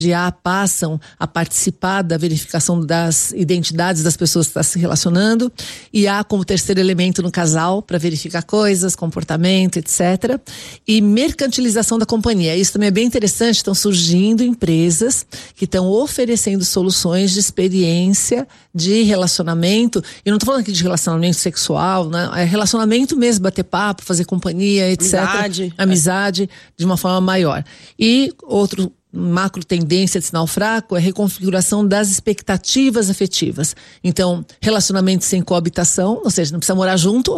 IA passam a participar da verificação das identidades das pessoas que estão se relacionando. IA como terceiro elemento no casal para verificar coisas, comportamento, etc. E mercantilização da companhia. Isso também é bem interessante. Estão surgindo empresas que estão oferecendo soluções de experiência de relacionamento. E não estou falando aqui de relacionamento sexual, né? É relacionamento mesmo, bater papo, fazer companhia, etc. Amizade, de uma forma maior. E outro macro tendência de sinal fraco é a reconfiguração das expectativas afetivas. Então, relacionamento sem coabitação, ou seja, não precisa morar junto,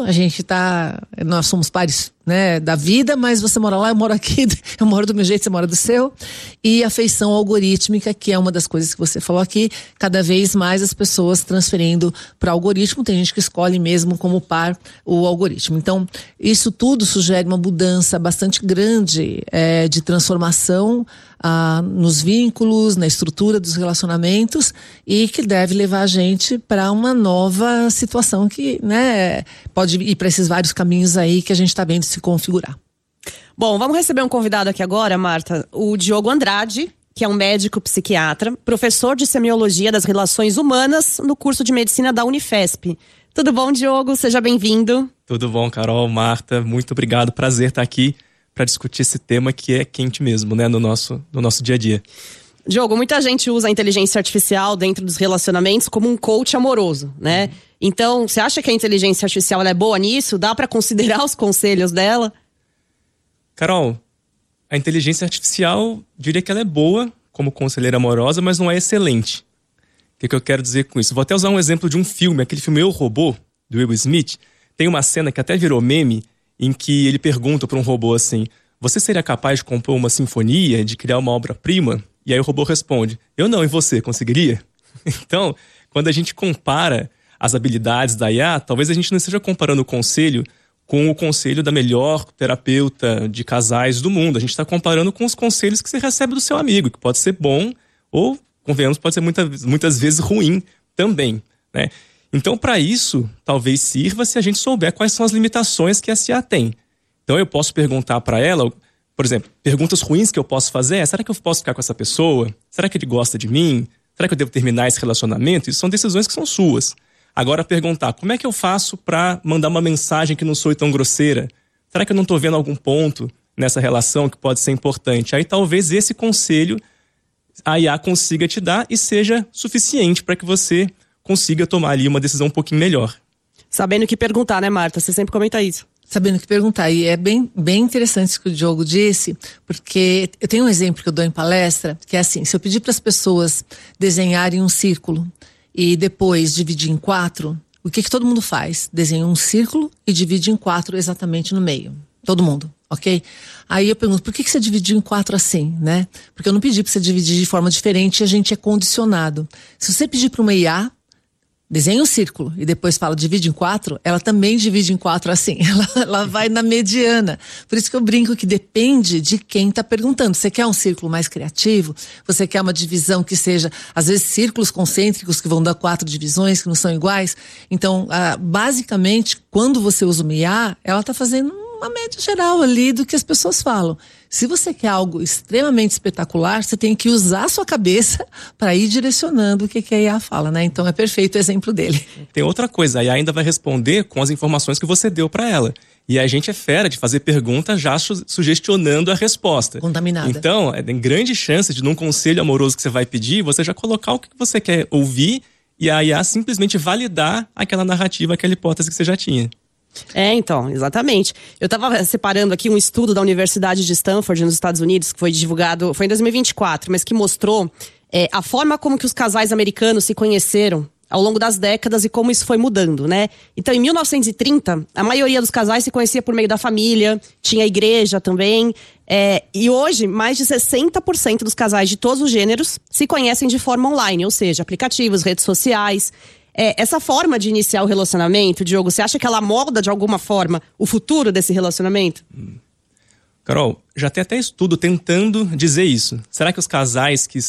nós somos pares, né, da vida, mas você mora lá, eu moro aqui, eu moro do meu jeito, você mora do seu. E afeição algorítmica, que é uma das coisas que você falou aqui, cada vez mais as pessoas transferindo para algoritmo, tem gente que escolhe mesmo como par o algoritmo. Então, isso tudo sugere uma mudança bastante grande de transformação nos vínculos, na estrutura dos relacionamentos, e que deve levar a gente para uma nova situação que, né, pode ir para esses vários caminhos aí que a gente está vendo se configurar. Bom, vamos receber um convidado aqui agora, Marta, o Diogo Andrade, que é um médico psiquiatra, professor de semiologia das relações humanas no curso de medicina da Unifesp. Tudo bom, Diogo? Seja bem-vindo. Tudo bom, Carol, Marta, muito obrigado, prazer estar aqui para discutir esse tema que é quente mesmo, né, no nosso dia a dia. Diogo, muita gente usa a inteligência artificial dentro dos relacionamentos como um coach amoroso, né? Então, você acha que a inteligência artificial ela é boa nisso? Dá para considerar os conselhos dela? Carol, a inteligência artificial, diria que ela é boa como conselheira amorosa, mas não é excelente. O que eu quero dizer com isso? Vou até usar um exemplo de um filme, aquele filme Eu, Robô, do Will Smith. Tem uma cena que até virou meme, em que ele pergunta para um robô assim: você seria capaz de compor uma sinfonia, de criar uma obra-prima? E aí o robô responde: eu não, e você, conseguiria? Então, quando a gente compara as habilidades da IA, talvez a gente não esteja comparando o conselho com o conselho da melhor terapeuta de casais do mundo. A gente está comparando com os conselhos que você recebe do seu amigo, que pode ser bom ou, convenhamos, pode ser muitas vezes ruim também, né? Então, para isso, talvez sirva se a gente souber quais são as limitações que a IA tem. Então, eu posso perguntar para ela, por exemplo, perguntas ruins que eu posso fazer: será que eu posso ficar com essa pessoa? Será que ele gosta de mim? Será que eu devo terminar esse relacionamento? Isso são decisões que são suas. Agora, perguntar: como é que eu faço para mandar uma mensagem que não soe tão grosseira? Será que eu não estou vendo algum ponto nessa relação que pode ser importante? Aí, talvez esse conselho a IA consiga te dar e seja suficiente para que você consiga tomar ali uma decisão um pouquinho melhor. Sabendo o que perguntar, né, Marta? Você sempre comenta isso. Sabendo o que perguntar. E é bem interessante isso que o Diogo disse, porque eu tenho um exemplo que eu dou em palestra, que é assim: se eu pedir para as pessoas desenharem um círculo e depois dividir em 4, o que todo mundo faz? Desenha um círculo e divide em 4 exatamente no meio. Todo mundo, ok? Aí eu pergunto: por que você dividiu em 4 assim, né? Porque eu não pedi para você dividir de forma diferente e a gente é condicionado. Se você pedir para uma IA, desenha um círculo e depois fala divide em 4, ela também divide em 4 assim. Ela vai na mediana. Por isso que eu brinco que depende de quem está perguntando. Você quer um círculo mais criativo? Você quer uma divisão que seja, às vezes, círculos concêntricos que vão dar 4 divisões que não são iguais? Então, basicamente, quando você usa uma IA, ela está fazendo uma média geral ali do que as pessoas falam. Se você quer algo extremamente espetacular, você tem que usar a sua cabeça para ir direcionando o que a IA fala, né? Então é perfeito o exemplo dele. Tem outra coisa, a IA ainda vai responder com as informações que você deu para ela. E a gente é fera de fazer perguntas já sugestionando a resposta. Contaminada. Então, tem grande chance de, num conselho amoroso que você vai pedir, você já colocar o que você quer ouvir e a IA simplesmente validar aquela narrativa, aquela hipótese que você já tinha. Então, exatamente. Eu estava separando aqui um estudo da Universidade de Stanford, nos Estados Unidos, que foi divulgado, foi em 2024, mas que mostrou a forma como que os casais americanos se conheceram ao longo das décadas e como isso foi mudando, né? Então, em 1930, a maioria dos casais se conhecia por meio da família, tinha igreja também, e hoje, mais de 60% dos casais de todos os gêneros se conhecem de forma online, ou seja, aplicativos, redes sociais. Essa forma de iniciar o relacionamento, Diogo, você acha que ela molda de alguma forma o futuro desse relacionamento? Carol, já tem até estudo tentando dizer isso. Será que os casais que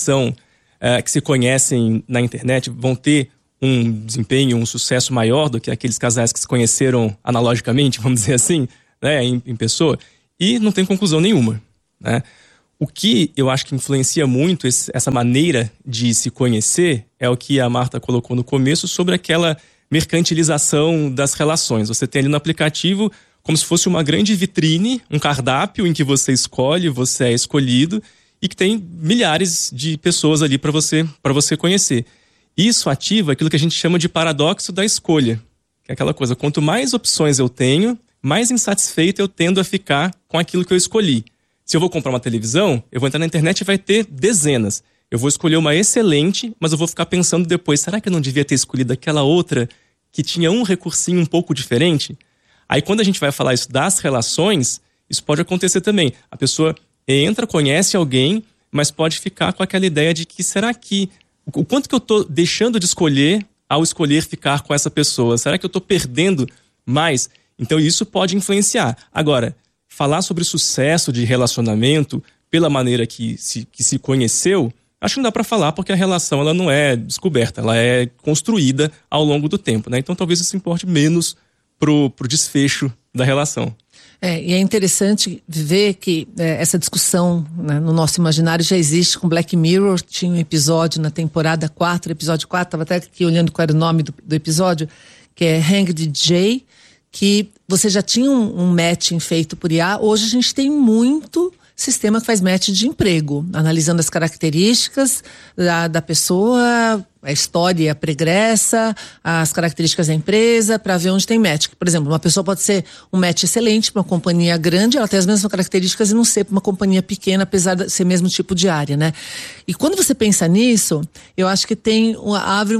se conhecem na internet vão ter um desempenho, um sucesso maior do que aqueles casais que se conheceram analogicamente, vamos dizer assim, né, em pessoa? E não tem conclusão nenhuma, né? O que eu acho que influencia muito essa maneira de se conhecer é o que a Marta colocou no começo sobre aquela mercantilização das relações. Você tem ali no aplicativo como se fosse uma grande vitrine, um cardápio em que você escolhe, você é escolhido e que tem milhares de pessoas ali para você conhecer. Isso ativa aquilo que a gente chama de paradoxo da escolha. Que é aquela coisa, quanto mais opções eu tenho, mais insatisfeito eu tendo a ficar com aquilo que eu escolhi. Se eu vou comprar uma televisão, eu vou entrar na internet e vai ter dezenas. Eu vou escolher uma excelente, mas eu vou ficar pensando depois, será que eu não devia ter escolhido aquela outra que tinha um recursinho um pouco diferente? Aí quando a gente vai falar isso das relações, isso pode acontecer também. A pessoa entra, conhece alguém, mas pode ficar com aquela ideia de que será que... O quanto que eu tô deixando de escolher ao escolher ficar com essa pessoa? Será que eu tô perdendo mais? Então isso pode influenciar. Agora, falar sobre sucesso de relacionamento pela maneira que se conheceu, acho que não dá para falar porque a relação ela não é descoberta, ela é construída ao longo do tempo, né? Então talvez isso importe menos pro desfecho da relação. E é interessante ver que essa discussão, né, no nosso imaginário já existe com Black Mirror. Tinha um episódio na temporada 4, episódio 4, estava até aqui olhando qual era o nome do episódio, que é Hanged Jay, que você já tinha um matching feito por IA. Hoje a gente tem muito sistema que faz match de emprego, analisando as características da pessoa, a história pregressa, as características da empresa, para ver onde tem match. Por exemplo, uma pessoa pode ser um match excelente para uma companhia grande, ela tem as mesmas características e não ser para uma companhia pequena, apesar de ser o mesmo tipo de área, né? E quando você pensa nisso, eu acho que abre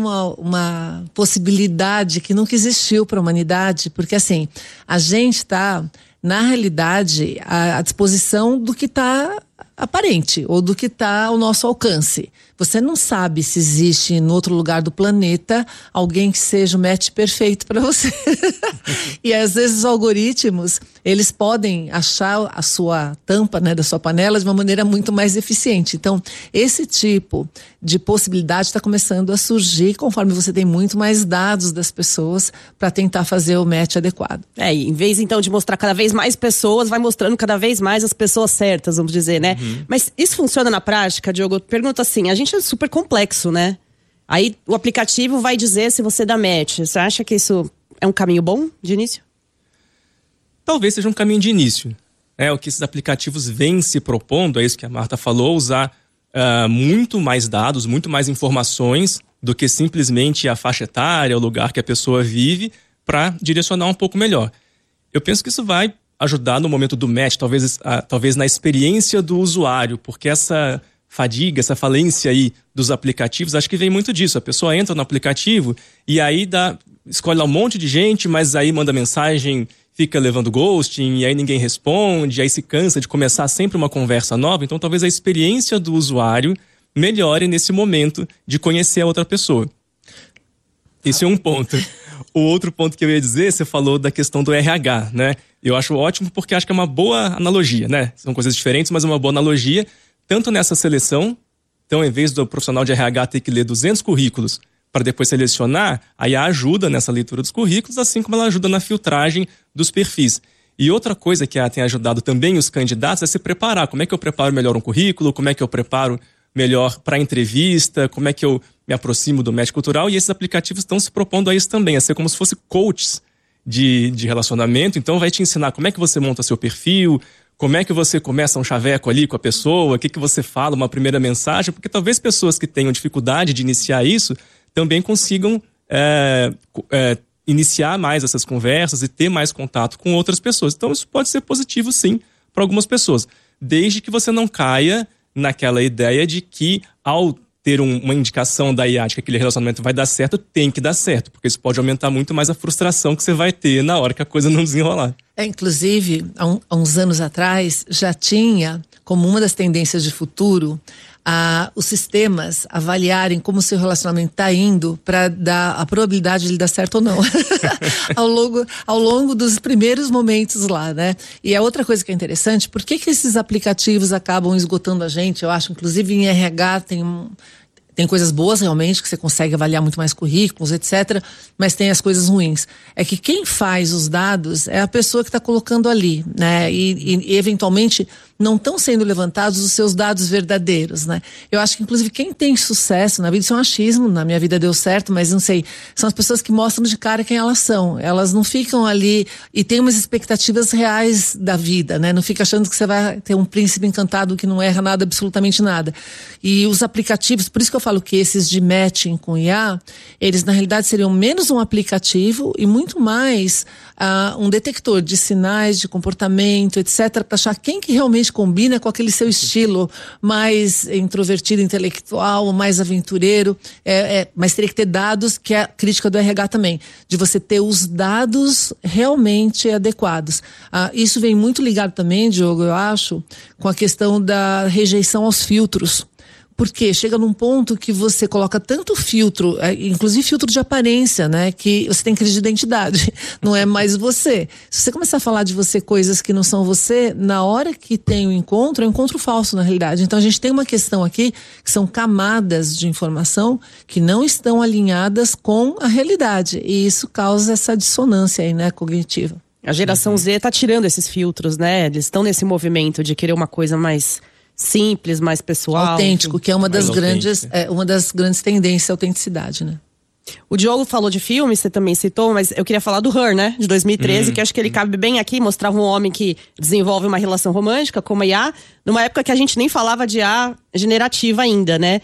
uma possibilidade que nunca existiu para a humanidade, porque assim, a gente está, na realidade, à disposição do que está aparente ou do que está ao nosso alcance. Você não sabe se existe no outro lugar do planeta alguém que seja o match perfeito para você. E às vezes os algoritmos, eles podem achar a sua tampa, né, da sua panela de uma maneira muito mais eficiente. Então, esse tipo de possibilidade está começando a surgir conforme você tem muito mais dados das pessoas para tentar fazer o match adequado. Em vez então de mostrar cada vez mais pessoas, vai mostrando cada vez mais as pessoas certas, vamos dizer, né? Mas isso funciona na prática, Diogo? Pergunta assim, a gente é super complexo, né? Aí o aplicativo vai dizer se você dá match. Você acha que isso é um caminho bom de início? Talvez seja um caminho de início. O que esses aplicativos vêm se propondo, é isso que a Marta falou, usar muito mais dados, muito mais informações do que simplesmente a faixa etária, o lugar que a pessoa vive, para direcionar um pouco melhor. Eu penso que isso vai ajudar no momento do match, talvez na experiência do usuário, porque essa fadiga, essa falência aí dos aplicativos, acho que vem muito disso. A pessoa entra no aplicativo e aí escolhe lá um monte de gente, mas aí manda mensagem, fica levando ghosting, e aí ninguém responde, aí se cansa de começar sempre uma conversa nova. Então talvez a experiência do usuário melhore nesse momento de conhecer a outra pessoa. Esse é um ponto. O outro ponto que eu ia dizer, você falou da questão do RH, né? Eu acho ótimo porque acho que é uma boa analogia, né? São coisas diferentes, mas é uma boa analogia, tanto nessa seleção. Então, em vez do profissional de RH ter que ler 200 currículos para depois selecionar, a IA ajuda nessa leitura dos currículos, assim como ela ajuda na filtragem dos perfis. E outra coisa que a IA tem ajudado também os candidatos é se preparar. Como é que eu preparo melhor um currículo? Como é que eu preparo melhor para a entrevista? Como é que eu me aproximo do match cultural? E esses aplicativos estão se propondo a isso também, a ser como se fosse coaches de relacionamento. Então vai te ensinar como é que você monta seu perfil, como é que você começa um chaveco ali com a pessoa, o que você fala, uma primeira mensagem, porque talvez pessoas que tenham dificuldade de iniciar isso também consigam iniciar mais essas conversas e ter mais contato com outras pessoas. Então isso pode ser positivo sim para algumas pessoas, desde que você não caia naquela ideia de que ao ter uma indicação da IA de que aquele relacionamento vai dar certo, tem que dar certo, porque isso pode aumentar muito mais a frustração que você vai ter na hora que a coisa não desenrolar. Inclusive, há uns anos atrás, já tinha como uma das tendências de futuro os sistemas avaliarem como o seu relacionamento está indo para dar a probabilidade de ele dar certo ou não ao longo dos primeiros momentos lá, né? E a outra coisa que é interessante, por que esses aplicativos acabam esgotando a gente? Eu acho, inclusive em RH tem coisas boas realmente, que você consegue avaliar muito mais currículos, etc. Mas tem as coisas ruins. É que quem faz os dados é a pessoa que está colocando ali, né? E eventualmente não estão sendo levantados os seus dados verdadeiros, né? Eu acho que, inclusive, quem tem sucesso na vida, isso é um achismo, na minha vida deu certo, mas não sei, são as pessoas que mostram de cara quem elas são. Elas não ficam ali e têm umas expectativas reais da vida, né? Não fica achando que você vai ter um príncipe encantado que não erra nada, absolutamente nada. E os aplicativos, por isso que eu falo que esses de matching com IA, eles na realidade seriam menos um aplicativo e muito mais um detector de sinais, de comportamento, etc., para achar quem que realmente combina com aquele seu estilo mais introvertido, intelectual, mais aventureiro, mas teria que ter dados, que é a crítica do RH também, de você ter os dados realmente adequados. Isso vem muito ligado também, Diogo, eu acho, com a questão da rejeição aos filtros. Porque chega num ponto que você coloca tanto filtro, inclusive filtro de aparência, né? Que você tem crise de identidade, não é mais você. Se você começar a falar de você coisas que não são você, na hora que tem o encontro, é um encontro falso na realidade. Então a gente tem uma questão aqui, que são camadas de informação que não estão alinhadas com a realidade. E isso causa essa dissonância aí, né, cognitiva. A geração Z tá tirando esses filtros, né? Eles estão nesse movimento de querer uma coisa mais simples, mais pessoal. Autêntico, que é uma das grandes tendências à autenticidade, né? O Diogo falou de filme, você também citou, mas eu queria falar do Her, né? De 2013, que acho que ele cabe bem aqui, mostrava um homem que desenvolve uma relação romântica com uma IA, numa época que a gente nem falava de IA generativa ainda, né?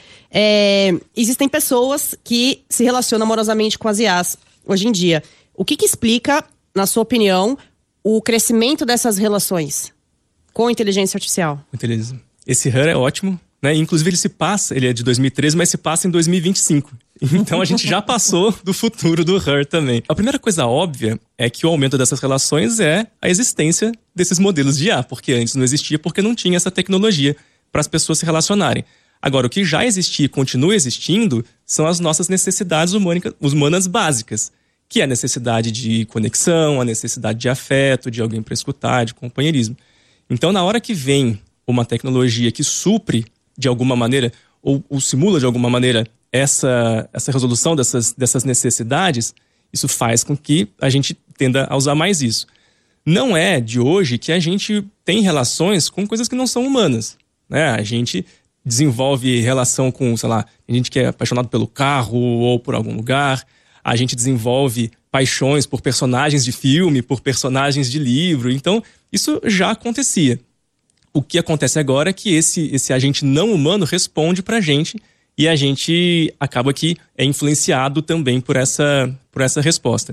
Existem pessoas que se relacionam amorosamente com as IAs hoje em dia. O que explica, na sua opinião, o crescimento dessas relações com inteligência artificial? Esse Her é ótimo, né? Inclusive ele é de 2013, mas se passa em 2025. Então a gente já passou do futuro do Her também. A primeira coisa óbvia é que o aumento dessas relações é a existência desses modelos de IA, porque antes não existia, porque não tinha essa tecnologia para as pessoas se relacionarem. Agora, o que já existia e continua existindo são as nossas necessidades humanas básicas, que é a necessidade de conexão, a necessidade de afeto, de alguém para escutar, de companheirismo. Então, na hora que vem uma tecnologia que supre de alguma maneira, ou simula de alguma maneira, essa resolução dessas necessidades, isso faz com que a gente tenda a usar mais isso. Não é de hoje que a gente tem relações com coisas que não são humanas, né? A gente desenvolve relação com, sei lá, a gente que é apaixonado pelo carro ou por algum lugar, a gente desenvolve paixões por personagens de filme, por personagens de livro, então isso já acontecia. O que acontece agora é que esse agente não humano responde pra gente e a gente acaba que é influenciado também por essa resposta.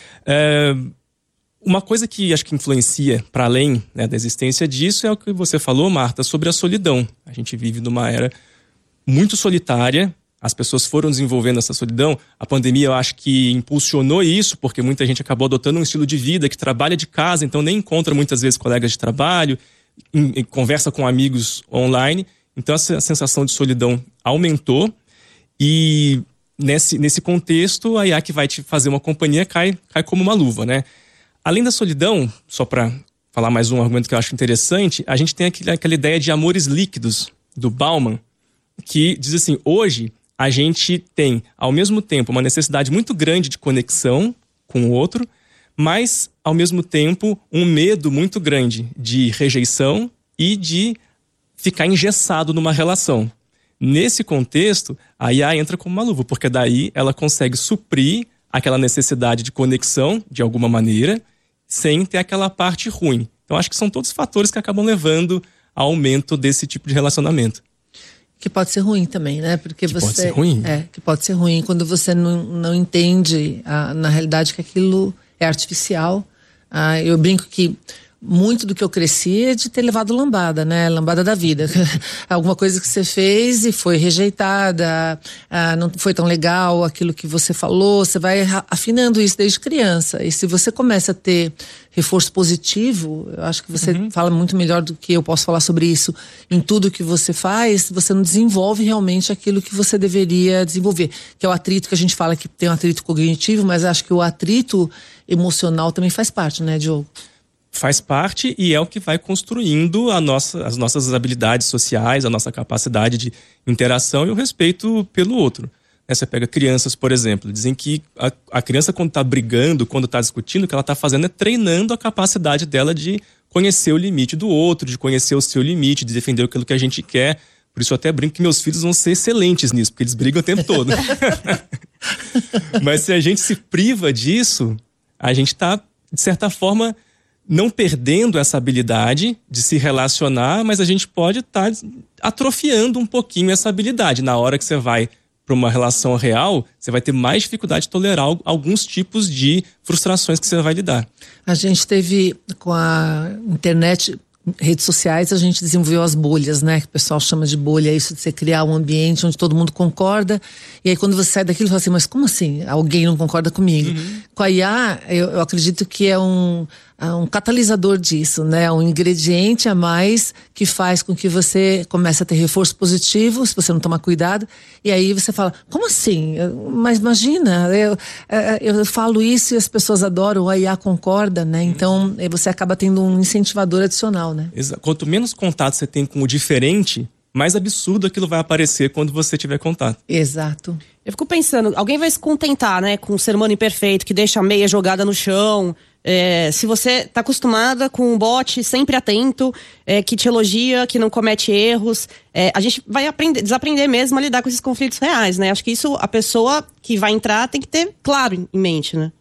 Uma coisa que acho que influencia para além, né, da existência disso é o que você falou, Marta, sobre a solidão. A gente vive numa era muito solitária, as pessoas foram desenvolvendo essa solidão. A pandemia eu acho que impulsionou isso, porque muita gente acabou adotando um estilo de vida que trabalha de casa, então nem encontra muitas vezes colegas de trabalho, conversa com amigos online, então essa sensação de solidão aumentou e nesse contexto a IA que vai te fazer uma companhia cai como uma luva, né? Além da solidão, só para falar mais um argumento que eu acho interessante, a gente tem aquela ideia de amores líquidos do Bauman, que diz assim, hoje a gente tem ao mesmo tempo uma necessidade muito grande de conexão com o outro, mas, ao mesmo tempo, um medo muito grande de rejeição e de ficar engessado numa relação. Nesse contexto, a IA entra como uma luva, porque daí ela consegue suprir aquela necessidade de conexão, de alguma maneira, sem ter aquela parte ruim. Então, acho que são todos fatores que acabam levando ao aumento desse tipo de relacionamento. Que pode ser ruim também, né? Porque que pode ser ruim. Que pode ser ruim quando você não entende, na realidade, que aquilo é artificial. Eu brinco que muito do que eu cresci é de ter levado lambada, né? Lambada da vida. Alguma coisa que você fez e foi rejeitada, não foi tão legal aquilo que você falou, você vai afinando isso desde criança. E se você começa a ter reforço positivo, eu acho que você fala muito melhor do que eu posso falar sobre isso em tudo que você faz, você não desenvolve realmente aquilo que você deveria desenvolver, que é o atrito que a gente fala que tem um atrito cognitivo, mas acho que o atrito emocional também faz parte, né, Diogo? Faz parte e é o que vai construindo as nossas habilidades sociais, a nossa capacidade de interação e o respeito pelo outro. Você pega crianças, por exemplo, dizem que a criança quando está brigando, quando está discutindo, o que ela está fazendo é treinando a capacidade dela de conhecer o limite do outro, de conhecer o seu limite, de defender aquilo que a gente quer. Por isso eu até brinco que meus filhos vão ser excelentes nisso, porque eles brigam o tempo todo. Mas se a gente se priva disso, a gente está, de certa forma, não perdendo essa habilidade de se relacionar, mas a gente pode estar atrofiando um pouquinho essa habilidade. Na hora que você vai para uma relação real, você vai ter mais dificuldade de tolerar alguns tipos de frustrações que você vai lidar. A gente teve, com a internet, redes sociais, a gente desenvolveu as bolhas, né? Que o pessoal chama de bolha, isso de você criar um ambiente onde todo mundo concorda. E aí quando você sai daquilo, você fala assim, mas como assim? Alguém não concorda comigo? Com a IA, eu acredito que é um catalisador disso, né? Um ingrediente a mais que faz com que você comece a ter reforço positivo, se você não tomar cuidado. E aí você fala, como assim? Mas imagina, eu falo isso e as pessoas adoram, a IA concorda, né? Então você acaba tendo um incentivador adicional, né? Quanto menos contato você tem com o diferente, mais absurdo aquilo vai aparecer quando você tiver contato. Exato. Eu fico pensando, alguém vai se contentar, né, com um ser humano imperfeito, que deixa a meia jogada no chão. Se você tá acostumada com um bot sempre atento, que te elogia, que não comete erros, a gente vai desaprender mesmo a lidar com esses conflitos reais, né? Acho que isso a pessoa que vai entrar tem que ter claro em mente, né?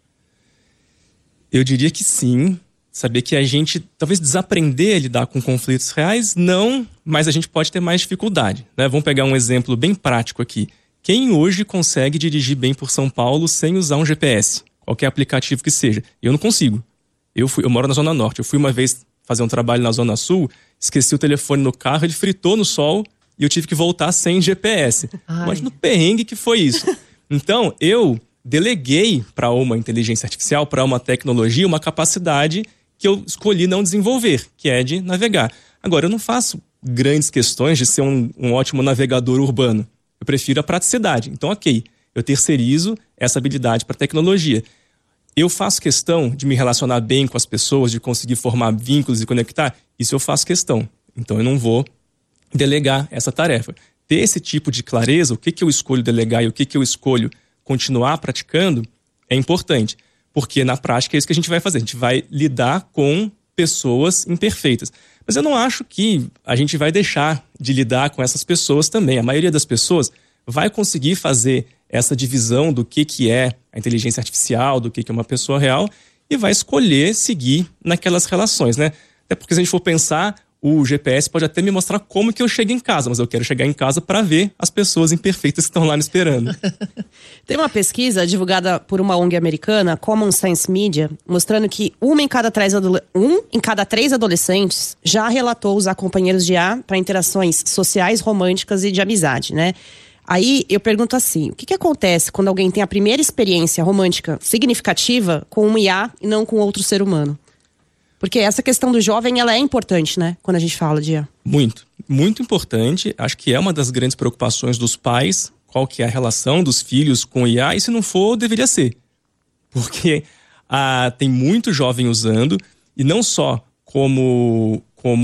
Eu diria que sim. Saber que a gente talvez desaprender a lidar com conflitos reais, não, mas a gente pode ter mais dificuldade, né? Vamos pegar um exemplo bem prático aqui. Quem hoje consegue dirigir bem por São Paulo sem usar um GPS? Qualquer aplicativo que seja. Eu não consigo. Eu moro na Zona Norte. Eu fui uma vez fazer um trabalho na Zona Sul, esqueci o telefone no carro, ele fritou no sol e eu tive que voltar sem GPS. Imagina o perrengue que foi isso. Então, eu deleguei para uma inteligência artificial, para uma tecnologia, uma capacidade que eu escolhi não desenvolver, que é de navegar. Agora, eu não faço grandes questões de ser um ótimo navegador urbano. Eu prefiro a praticidade. Então, ok, eu terceirizo essa habilidade para tecnologia. Eu faço questão de me relacionar bem com as pessoas, de conseguir formar vínculos e conectar. Isso eu faço questão. Então, eu não vou delegar essa tarefa. Ter esse tipo de clareza, o que eu escolho delegar e o que eu escolho continuar praticando, é importante. Porque na prática é isso que a gente vai fazer. A gente vai lidar com pessoas imperfeitas. Mas eu não acho que a gente vai deixar de lidar com essas pessoas também. A maioria das pessoas vai conseguir fazer essa divisão do que é a inteligência artificial, do que é uma pessoa real, e vai escolher seguir naquelas relações, né? Até porque se a gente for pensar, o GPS pode até me mostrar como que eu chego em casa, mas eu quero chegar em casa para ver as pessoas imperfeitas que estão lá me esperando. Tem uma pesquisa divulgada por uma ONG americana, Common Sense Media, mostrando que um em cada três adolescentes já relatou usar companheiros de IA para interações sociais, românticas e de amizade, né? Aí eu pergunto assim, o que acontece quando alguém tem a primeira experiência romântica significativa com um IA e não com outro ser humano? Porque essa questão do jovem, ela é importante, né? Quando a gente fala de IA. Muito, muito importante. Acho que é uma das grandes preocupações dos pais. Qual que é a relação dos filhos com o IA? E se não for, deveria ser. Porque tem muito jovem usando. E não só como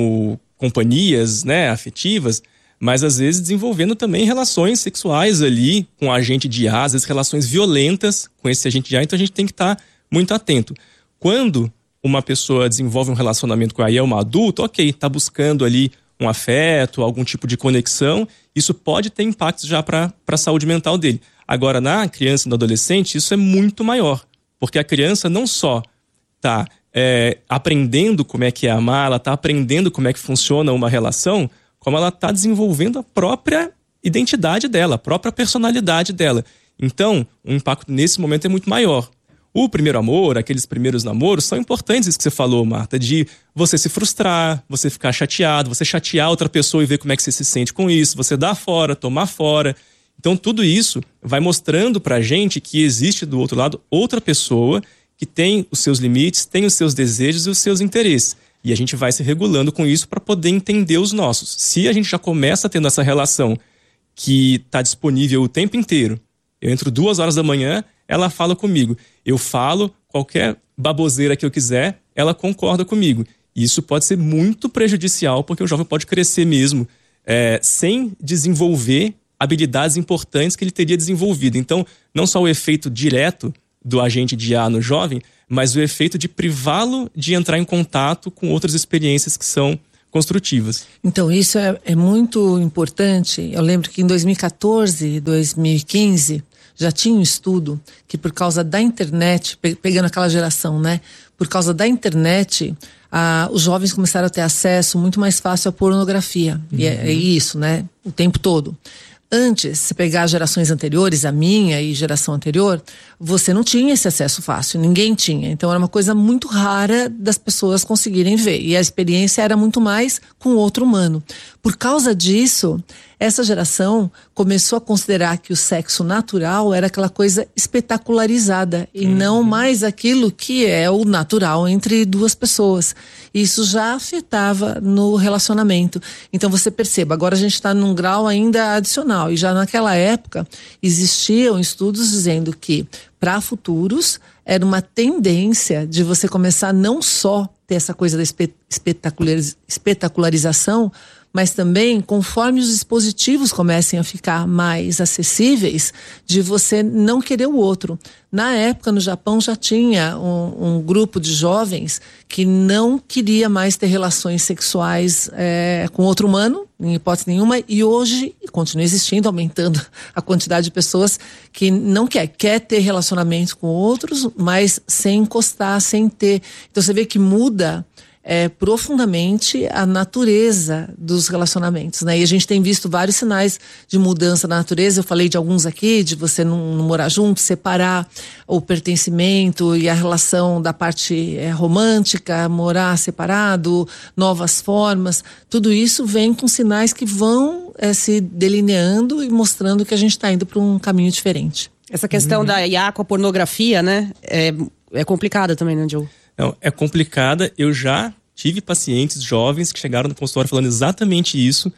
companhias, né, afetivas, mas às vezes desenvolvendo também relações sexuais ali com o agente de IA. Às vezes relações violentas com esse agente de IA. Então a gente tem que estar muito atento. Quando uma pessoa desenvolve um relacionamento com a IA, uma adulta, ok, está buscando ali um afeto, algum tipo de conexão, isso pode ter impactos já para a saúde mental dele. Agora, na criança e no adolescente, isso é muito maior, porque a criança não só está aprendendo como é que é amar, ela está aprendendo como é que funciona uma relação, como ela está desenvolvendo a própria identidade dela, a própria personalidade dela. Então, o impacto nesse momento é muito maior. O primeiro amor, aqueles primeiros namoros, são importantes, isso que você falou, Marta, de você se frustrar, você ficar chateado, você chatear outra pessoa e ver como é que você se sente com isso, você dar fora, tomar fora. Então, tudo isso vai mostrando pra gente que existe do outro lado outra pessoa que tem os seus limites, tem os seus desejos e os seus interesses. E a gente vai se regulando com isso para poder entender os nossos. Se a gente já começa tendo essa relação que está disponível o tempo inteiro, eu entro 2 horas da manhã, ela fala comigo. Eu falo qualquer baboseira que eu quiser, ela concorda comigo. E isso pode ser muito prejudicial, porque o jovem pode crescer mesmo sem desenvolver habilidades importantes que ele teria desenvolvido. Então, não só o efeito direto do agente de IA no jovem, mas o efeito de privá-lo de entrar em contato com outras experiências que são construtivas. Então, isso é muito importante. Eu lembro que em 2014 e 2015 já tinha um estudo que, por causa da internet, pegando aquela geração, né? Por causa da internet, os jovens começaram a ter acesso muito mais fácil à pornografia. E é isso, né? O tempo todo. Antes, se pegar gerações anteriores, a minha e geração anterior, você não tinha esse acesso fácil, ninguém tinha. Então era uma coisa muito rara das pessoas conseguirem ver. E a experiência era muito mais com outro humano. Por causa disso, essa geração começou a considerar que o sexo natural era aquela coisa espetacularizada e não mais aquilo que é o natural entre duas pessoas. Isso já afetava no relacionamento. Então você perceba, agora a gente está num grau ainda adicional e já naquela época existiam estudos dizendo que para futuros era uma tendência de você começar não só ter essa coisa da espetacularização, mas também, conforme os dispositivos comecem a ficar mais acessíveis, de você não querer o outro. Na época, no Japão, já tinha um grupo de jovens que não queria mais ter relações sexuais com outro humano, em hipótese nenhuma, e hoje continua existindo, aumentando a quantidade de pessoas que não quer ter relacionamento com outros, mas sem encostar, sem ter. Então você vê que muda profundamente a natureza dos relacionamentos, né? E a gente tem visto vários sinais de mudança na natureza. Eu falei de alguns aqui, de você não morar junto, separar o pertencimento e a relação da parte romântica, morar separado, novas formas. Tudo isso vem com sinais que vão se delineando e mostrando que a gente está indo para um caminho diferente. Essa questão da IA com a pornografia, né? É complicada também, né, Joe? Não, é complicada. Eu já tive pacientes jovens que chegaram no consultório falando exatamente isso,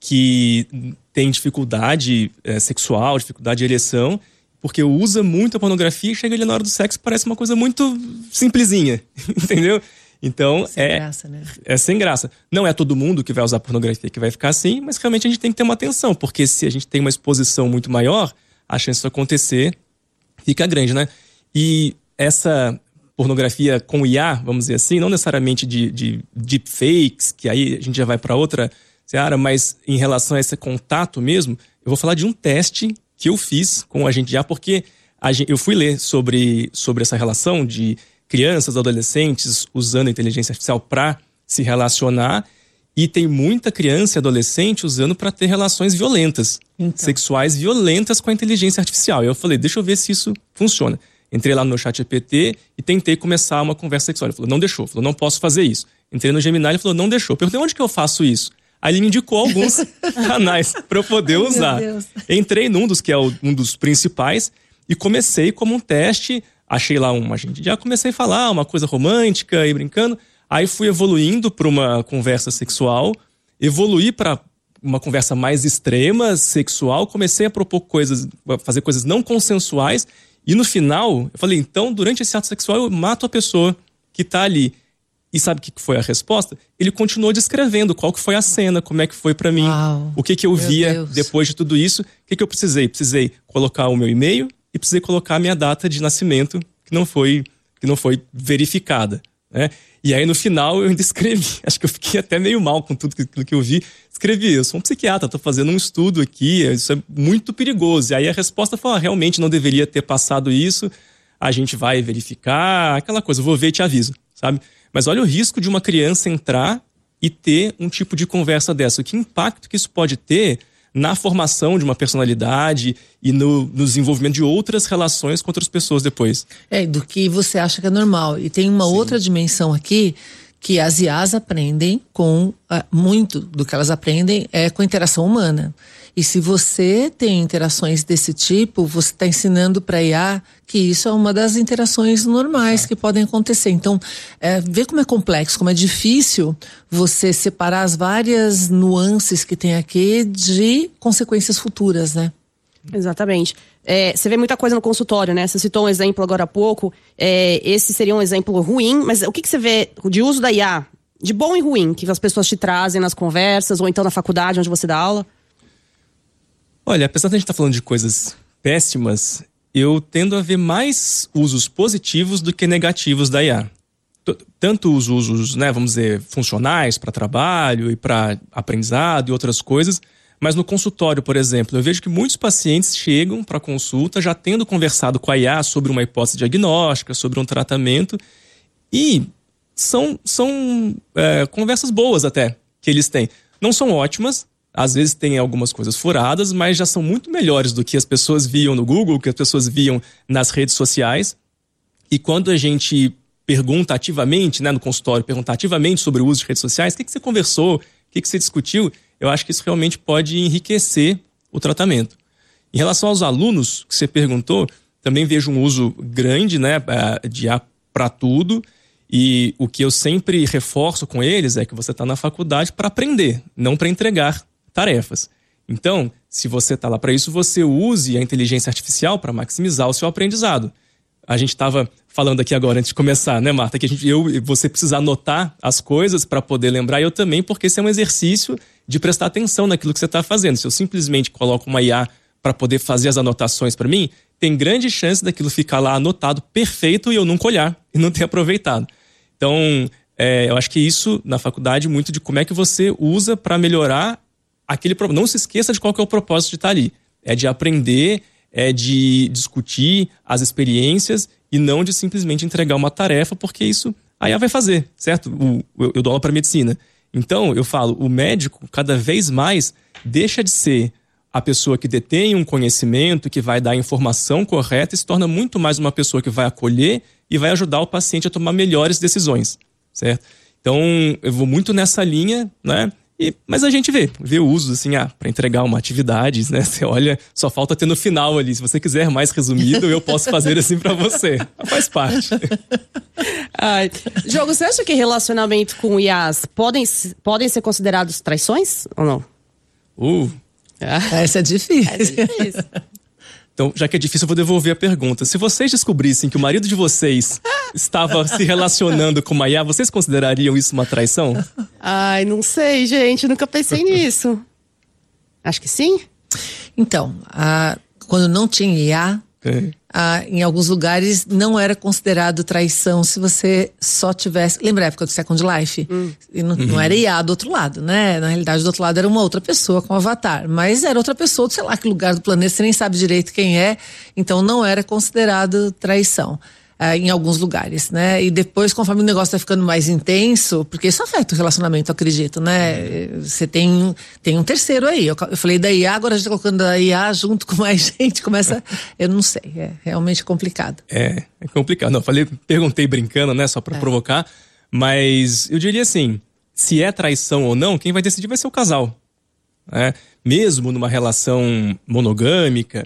que tem dificuldade sexual, dificuldade de ereção, porque usa muito a pornografia e chega ali na hora do sexo, parece uma coisa muito simplesinha, entendeu? Então, sem graça, né? É sem graça. Não é todo mundo que vai usar pornografia que vai ficar assim, mas realmente a gente tem que ter uma atenção, porque se a gente tem uma exposição muito maior, a chance disso acontecer fica grande, né? E essa pornografia com IA, vamos dizer assim, não necessariamente de deepfakes, que aí a gente já vai para outra seara, mas em relação a esse contato mesmo, eu vou falar de um teste que eu fiz com o agente IA, porque eu fui ler sobre essa relação de crianças, adolescentes usando a inteligência artificial para se relacionar, e tem muita criança e adolescente usando para ter relações violentas, sexuais violentas com a inteligência artificial. E eu falei, deixa eu ver se isso funciona. Entrei lá no ChatGPT e tentei começar uma conversa sexual. Ele falou, não deixou. Falou, não posso fazer isso. Entrei no Gemini, ele falou, não deixou. Perguntei, onde que eu faço isso? Aí ele me indicou alguns canais para eu poder usar. Entrei num dos que é um dos principais e comecei como um teste. Achei lá uma gente. Já comecei a falar uma coisa romântica e brincando. Aí fui evoluindo para uma conversa sexual. Evoluí para uma conversa mais extrema, sexual. Comecei a propor fazer coisas não consensuais. E no final, eu falei, então, durante esse ato sexual, eu mato a pessoa que tá ali. E sabe o que foi a resposta? Ele continuou descrevendo qual que foi a cena, como é que foi pra mim, o que eu via depois de tudo isso. O que eu precisei? Precisei colocar o meu e-mail e precisei colocar a minha data de nascimento, que não foi verificada, né? E aí, no final, eu ainda escrevi. Acho que eu fiquei até meio mal com tudo que eu vi. Escrevi, eu sou um psiquiatra, tô fazendo um estudo aqui, isso é muito perigoso. E aí a resposta foi, realmente não deveria ter passado isso, a gente vai verificar, aquela coisa, vou ver e te aviso, sabe? Mas olha o risco de uma criança entrar e ter um tipo de conversa dessa. Que impacto que isso pode ter na formação de uma personalidade e no desenvolvimento de outras relações com outras pessoas depois. Do que você acha que é normal. E tem uma outra dimensão aqui, que as IAs aprendem com, muito do que elas aprendem é com interação humana. E se você tem interações desse tipo, você está ensinando para a IA que isso é uma das interações normais que podem acontecer. Então, vê como é complexo, como é difícil você separar as várias nuances que tem aqui de consequências futuras, né? Exatamente. Você vê muita coisa no consultório, né? Você citou um exemplo agora há pouco. Esse seria um exemplo ruim, mas o que você vê de uso da IA, de bom e ruim, que as pessoas te trazem nas conversas ou então na faculdade onde você dá aula? Olha, apesar de a gente estar falando de coisas péssimas, eu tendo a ver mais usos positivos do que negativos da IA. Tanto os usos, né, vamos dizer, funcionais para trabalho e para aprendizado e outras coisas, mas no consultório, por exemplo, eu vejo que muitos pacientes chegam para consulta já tendo conversado com a IA sobre uma hipótese diagnóstica, sobre um tratamento, e são conversas boas até que eles têm. Não são ótimas, às vezes tem algumas coisas furadas, mas já são muito melhores do que as pessoas viam no Google, que as pessoas viam nas redes sociais. E quando a gente pergunta ativamente, né, no consultório, pergunta ativamente sobre o uso de redes sociais, o que você conversou, o que você discutiu, eu acho que isso realmente pode enriquecer o tratamento. Em relação aos alunos que você perguntou, também vejo um uso grande, né, de IA para tudo, e o que eu sempre reforço com eles é que você está na faculdade para aprender, não para entregar tarefas. Então, se você está lá para isso, você use a inteligência artificial para maximizar o seu aprendizado. A gente estava falando aqui agora, antes de começar, né, Marta, que você precisa anotar as coisas para poder lembrar, e eu também, porque esse é um exercício de prestar atenção naquilo que você está fazendo. Se eu simplesmente coloco uma IA para poder fazer as anotações para mim, tem grande chance daquilo ficar lá anotado perfeito e eu nunca olhar e não ter aproveitado. Então, eu acho que isso, na faculdade, muito de como é que você usa para melhorar aquele problema. Não se esqueça de qual que é o propósito de estar ali. É de aprender, é de discutir as experiências e não de simplesmente entregar uma tarefa, porque isso a IA vai fazer, certo? Eu dou aula para medicina. Então, eu falo, o médico, cada vez mais, deixa de ser a pessoa que detém um conhecimento, que vai dar a informação correta e se torna muito mais uma pessoa que vai acolher e vai ajudar o paciente a tomar melhores decisões, certo? Então, eu vou muito nessa linha, né? Mas a gente vê o uso, assim, para entregar uma atividade, né? Você olha, só falta ter no final ali. Se você quiser mais resumido, eu posso fazer assim para você. Faz parte. Ai. Diogo, você acha que relacionamento com IAs podem ser considerados traições ou não? Essa é difícil. Então, já que é difícil, eu vou devolver a pergunta. Se vocês descobrissem que o marido de vocês estava se relacionando com uma IA, vocês considerariam isso uma traição? Ai, não sei, gente. Nunca pensei nisso. Acho que sim. Então, quando não tinha IA, em alguns lugares não era considerado traição se você só tivesse... Lembra a época do Second Life? E não era IA do outro lado, né? Na realidade, do outro lado era uma outra pessoa com um avatar. Mas era outra pessoa, sei lá que lugar do planeta, você nem sabe direito quem é. Então não era considerado traição. Em alguns lugares, né? E depois, conforme o negócio tá ficando mais intenso, porque isso afeta o relacionamento, eu acredito, né? Você tem um terceiro aí. Eu falei da IA, agora a gente tá colocando a IA junto com mais gente, começa... Eu não sei, é realmente complicado. É complicado. Não, perguntei brincando, né? Só pra provocar. Mas eu diria assim, se é traição ou não, quem vai decidir vai ser o casal. Né? Mesmo numa relação monogâmica,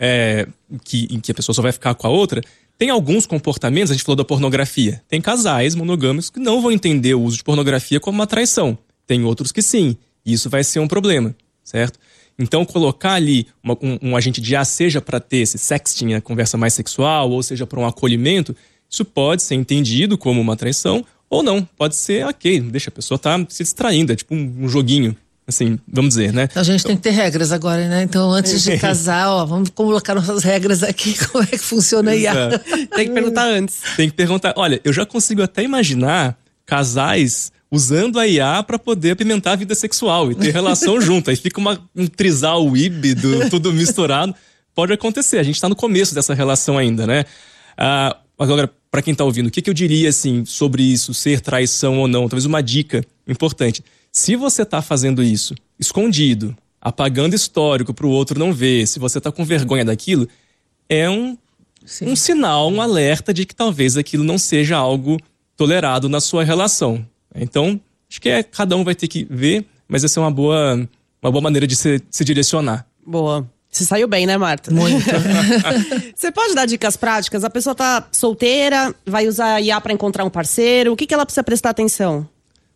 em que a pessoa só vai ficar com a outra... Tem alguns comportamentos, a gente falou da pornografia. Tem casais monogâmicos que não vão entender o uso de pornografia como uma traição. Tem outros que sim. E isso vai ser um problema, certo? Então, colocar ali um agente de IA, seja para ter esse sexting, a conversa mais sexual, ou seja para um acolhimento, isso pode ser entendido como uma traição, ou não. Pode ser, ok, deixa a pessoa estar se distraindo, é tipo um joguinho. Assim, vamos dizer, né? Então, a gente tem que ter regras agora, né? Então, antes de casar, vamos colocar nossas regras aqui, como é que funciona a IA. Tem que perguntar antes. Tem que perguntar. Olha, eu já consigo até imaginar casais usando a IA para poder apimentar a vida sexual e ter relação junto. Aí fica um trisal híbrido, tudo misturado. Pode acontecer, a gente está no começo dessa relação ainda, né? Agora, para quem está ouvindo, o que eu diria, assim, sobre isso, ser traição ou não? Talvez uma dica importante. Se você está fazendo isso escondido, apagando histórico para o outro não ver, se você está com vergonha daquilo, é um sinal, um alerta de que talvez aquilo não seja algo tolerado na sua relação. Então, acho que cada um vai ter que ver, mas essa é uma boa maneira de se direcionar. Boa. Você saiu bem, né, Marta? Muito. Você pode dar dicas práticas? A pessoa tá solteira, vai usar a IA para encontrar um parceiro. O que ela precisa prestar atenção?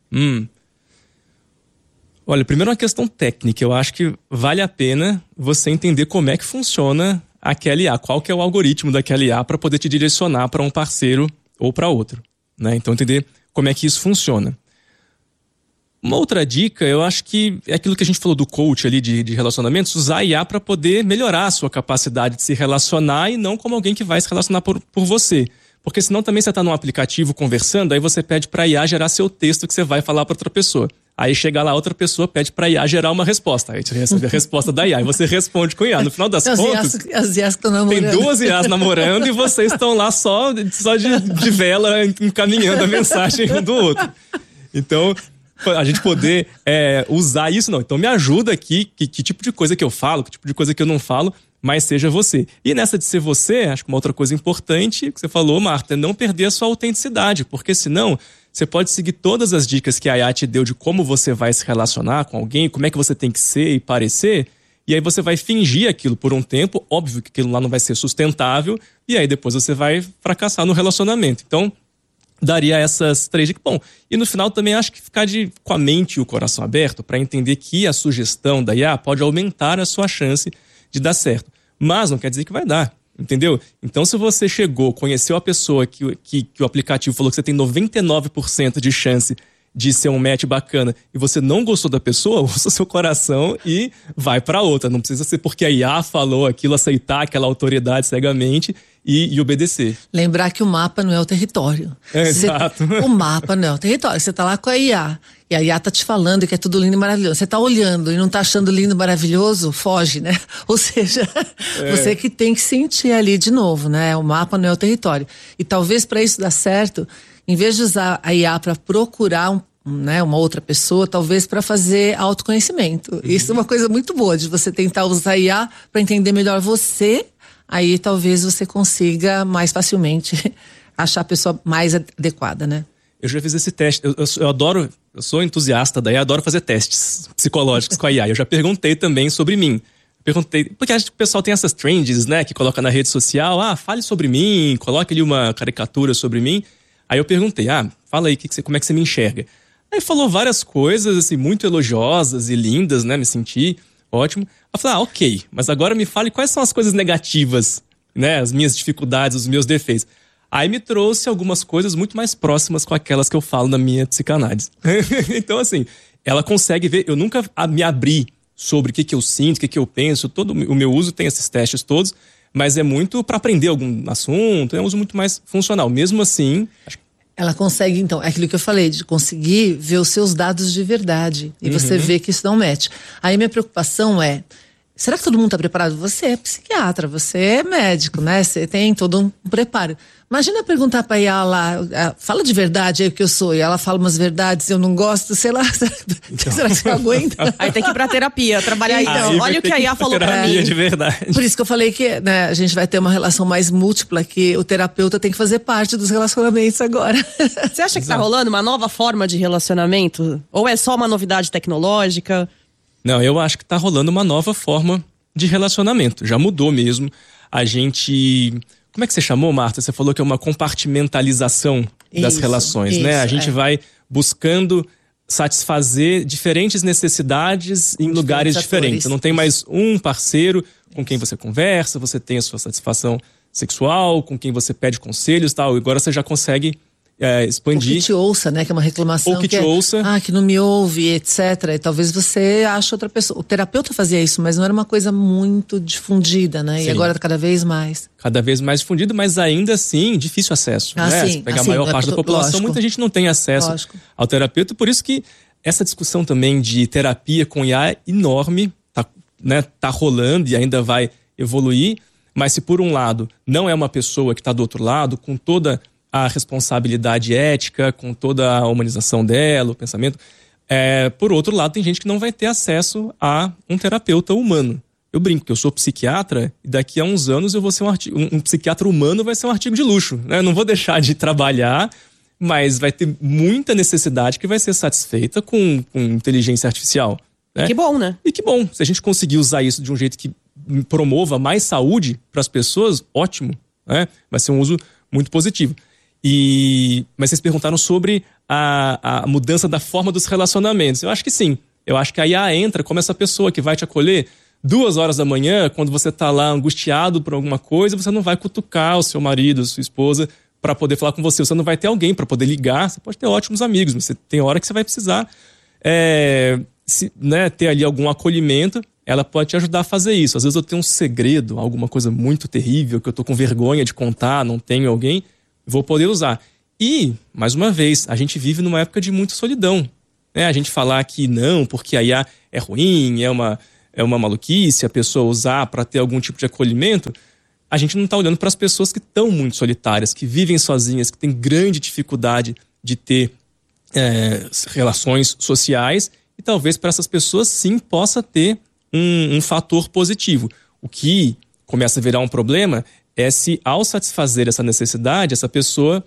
Olha, primeiro uma questão técnica. Eu acho que vale a pena você entender como é que funciona aquela IA. Qual que é o algoritmo daquela IA para poder te direcionar para um parceiro ou para outro. Né? Então, entender como é que isso funciona. Uma outra dica, eu acho que é aquilo que a gente falou do coach ali de relacionamentos, usar a IA para poder melhorar a sua capacidade de se relacionar e não como alguém que vai se relacionar por você. Porque senão também você está num aplicativo conversando, aí você pede para a IA gerar seu texto que você vai falar para outra pessoa. Aí chega lá, outra pessoa pede pra IA gerar uma resposta. Aí você recebe a resposta da IA e você responde com IA. No final das contas, as IAs estão namorando. Tem 2 IAs namorando e vocês estão lá só de vela encaminhando a mensagem um do outro. Então, a gente poder usar isso, não. Então me ajuda aqui, que tipo de coisa que eu falo, que tipo de coisa que eu não falo, mas seja você. E nessa de ser você, acho que uma outra coisa importante que você falou, Marta, é não perder a sua autenticidade, porque senão você pode seguir todas as dicas que a IA te deu de como você vai se relacionar com alguém, como é que você tem que ser e parecer, e aí você vai fingir aquilo por um tempo, óbvio que aquilo lá não vai ser sustentável, e aí depois você vai fracassar no relacionamento. Então, daria essas 3 dicas. Bom, e no final também acho que ficar com a mente e o coração aberto para entender que a sugestão da IA pode aumentar a sua chance de dar certo. Mas não quer dizer que vai dar. Entendeu? Então, se você chegou, conheceu a pessoa que o aplicativo falou que você tem 99% de chance de ser um match bacana e você não gostou da pessoa, ouça seu coração e vai pra outra. Não precisa ser porque a IA falou aquilo, aceitar aquela autoridade cegamente e obedecer. Lembrar que o mapa não é o território. Exato. O mapa não é o território. Você tá lá com a IA e a IA tá te falando que é tudo lindo e maravilhoso. Você tá olhando e não tá achando lindo e maravilhoso, foge, né? Ou seja, você que tem que sentir ali de novo, né? O mapa não é o território. E talvez para isso dar certo, em vez de usar a IA para procurar uma outra pessoa, talvez para fazer autoconhecimento. Isso é uma coisa muito boa, de você tentar usar a IA para entender melhor você. Aí talvez você consiga mais facilmente achar a pessoa mais adequada, né? Eu já fiz esse teste. Eu adoro, eu sou entusiasta da IA, adoro fazer testes psicológicos com a IA. Eu já perguntei também sobre mim. Perguntei, porque acho que o pessoal tem essas trends, né, que coloca na rede social, fale sobre mim, coloque ali uma caricatura sobre mim. Aí eu perguntei, fala aí, como é que você me enxerga? Aí falou várias coisas, assim, muito elogiosas e lindas, né, me senti ótimo. Eu falei, ok, mas agora me fale quais são as coisas negativas, né, as minhas dificuldades, os meus defeitos. Aí me trouxe algumas coisas muito mais próximas com aquelas que eu falo na minha psicanálise. Então, assim, ela consegue ver, eu nunca me abri sobre o que eu sinto, o que eu penso, todo o meu uso tem esses testes todos, mas é muito para aprender algum assunto, é um uso muito mais funcional. Mesmo assim, acho que ela consegue, então, é aquilo que eu falei, de conseguir ver os seus dados de verdade. E você vê que isso não match. Aí minha preocupação é, será que todo mundo está preparado? Você é psiquiatra, você é médico, né? Você tem todo um preparo. Imagina perguntar pra IA lá, fala de verdade aí o que eu sou, e ela fala umas verdades, eu não gosto, sei lá, será que você aguenta? Aí tem que ir pra terapia, trabalhar então. Olha o que a IA falou pra mim. De verdade. Por isso que eu falei que, né, a gente vai ter uma relação mais múltipla, que o terapeuta tem que fazer parte dos relacionamentos agora. Você acha que tá rolando uma nova forma de relacionamento? Ou é só uma novidade tecnológica? Não, eu acho que tá rolando uma nova forma de relacionamento. Já mudou mesmo. A gente... Como é que você chamou, Marta? Você falou que é uma compartimentalização das relações, né? A gente vai buscando satisfazer diferentes necessidades em lugares diferentes. Não tem mais um parceiro com quem você conversa, você tem a sua satisfação sexual, com quem você pede conselhos e tal. Agora você já consegue expandir. Ou que te ouça, né? Que é uma reclamação. Ou que te ouça. Que não me ouve, etc. E talvez você ache outra pessoa. O terapeuta fazia isso, mas não era uma coisa muito difundida, né? Sim. E agora cada vez mais. Cada vez mais difundido, mas ainda assim, difícil acesso. Né? Sim, se pegar a maior parte da população, lógico. Muita gente não tem acesso ao terapeuta. Por isso que essa discussão também de terapia com IA é enorme, tá rolando e ainda vai evoluir. Mas se por um lado não é uma pessoa que está do outro lado, com toda a responsabilidade ética, com toda a humanização dela, o pensamento. Por outro lado, tem gente que não vai ter acesso a um terapeuta humano. Eu brinco que eu sou psiquiatra e daqui a uns anos eu vou ser um psiquiatra humano vai ser um artigo de luxo. Né? Eu não vou deixar de trabalhar, mas vai ter muita necessidade que vai ser satisfeita com inteligência artificial. Né? Que bom, né? E que bom. Se a gente conseguir usar isso de um jeito que promova mais saúde para as pessoas, ótimo. Né? Vai ser um uso muito positivo. Mas vocês perguntaram sobre a mudança da forma dos relacionamentos. Eu acho que sim. Eu acho que a IA entra como essa pessoa que vai te acolher 2 horas da manhã, quando você tá lá angustiado por alguma coisa, você não vai cutucar o seu marido, a sua esposa, para poder falar com você. Você não vai ter alguém para poder ligar. Você pode ter ótimos amigos, mas você tem hora que você vai precisar ter ali algum acolhimento, ela pode te ajudar a fazer isso. Às vezes eu tenho um segredo, alguma coisa muito terrível, que eu tô com vergonha de contar, não tenho alguém, vou poder usar. E, mais uma vez, a gente vive numa época de muita solidão. Né? A gente falar que não, porque a IA é ruim, é uma maluquice, a pessoa usar para ter algum tipo de acolhimento, a gente não está olhando para as pessoas que estão muito solitárias, que vivem sozinhas, que têm grande dificuldade de ter relações sociais, e talvez para essas pessoas sim possa ter um fator positivo. O que começa a virar um problema é se, ao satisfazer essa necessidade, essa pessoa